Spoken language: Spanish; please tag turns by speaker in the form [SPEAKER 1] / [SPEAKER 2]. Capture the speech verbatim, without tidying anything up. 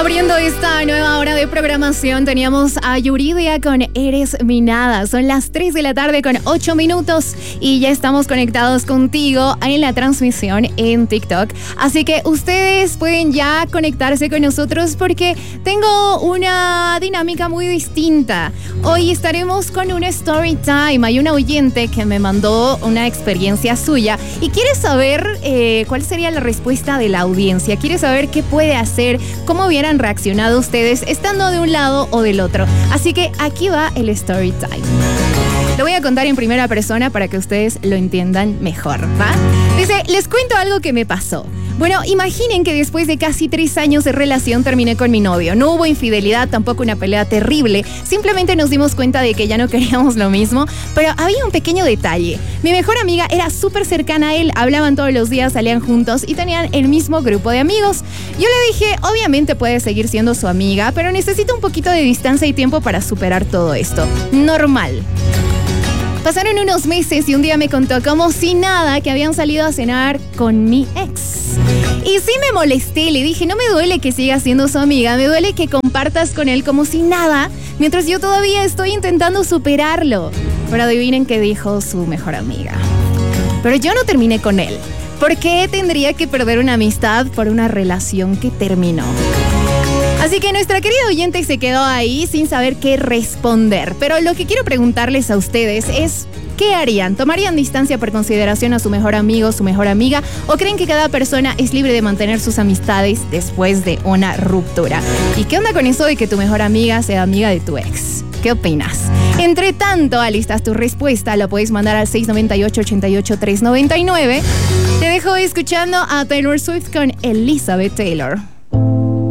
[SPEAKER 1] Abriendo esta nueva hora de programación, teníamos a Yuridia con Eres mi Nada. Son las tres de la tarde con ocho minutos y ya estamos conectados contigo en la transmisión en TikTok. Así que ustedes pueden ya conectarse con nosotros porque tengo una dinámica muy distinta. Hoy estaremos con una story time. Hay una oyente que me mandó una experiencia suya y quiere saber eh, cuál sería la respuesta de la audiencia. Quiere saber qué puede hacer, cómo hubieran reaccionado ustedes estando de un lado o del otro. Así que aquí va el story time. Lo voy a contar en primera persona para que ustedes lo entiendan mejor, ¿va? Dice, les cuento algo que me pasó. Bueno, imaginen que después de casi tres años de relación terminé con mi novio. No hubo infidelidad, tampoco una pelea terrible. Simplemente nos dimos cuenta de que ya no queríamos lo mismo. Pero había un pequeño detalle. Mi mejor amiga era súper cercana a él. Hablaban todos los días, salían juntos y tenían el mismo grupo de amigos. Yo le dije, obviamente puedes seguir siendo su amiga, pero necesito un poquito de distancia y tiempo para superar todo esto. Normal. Pasaron unos meses y un día me contó como si nada que habían salido a cenar con mi ex. Y sí me molesté, le dije, no me duele que sigas siendo su amiga, me duele que compartas con él como si nada, mientras yo todavía estoy intentando superarlo. Pero adivinen qué dijo su mejor amiga. Pero yo no terminé con él. ¿Por qué tendría que perder una amistad por una relación que terminó? Así que nuestra querida oyente se quedó ahí sin saber qué responder. Pero lo que quiero preguntarles a ustedes es, ¿qué harían? ¿Tomarían distancia por consideración a su mejor amigo, su mejor amiga? ¿O creen que cada persona es libre de mantener sus amistades después de una ruptura? ¿Y qué onda con eso de que tu mejor amiga sea amiga de tu ex? ¿Qué opinas? Entre tanto, alistas tu respuesta, lo puedes mandar al seis nueve ocho, ocho ocho, tres nueve nueve. Te dejo escuchando a Taylor Swift con Elizabeth Taylor.